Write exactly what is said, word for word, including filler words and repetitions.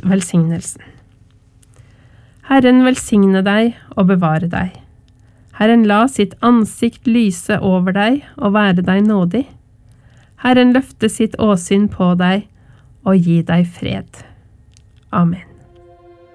velsignelsen. Herren velsigne deg og bevare deg. Herren la sitt ansikt lyse over deg og være deg nådig. Herren løfte sitt åsyn på deg og gi deg fred. Amen.